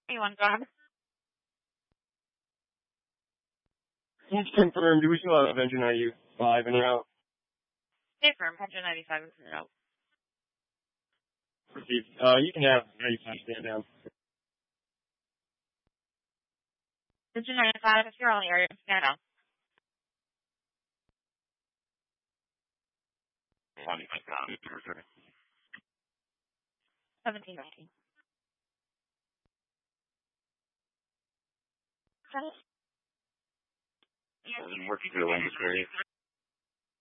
A1 job. Just confirm, do we still have engine 95 in route? Stay firm. Engine 95 is out. Received. You can have 95 stand down. Engine 95, if you're on the area, stand down. 1719. Working through the language area.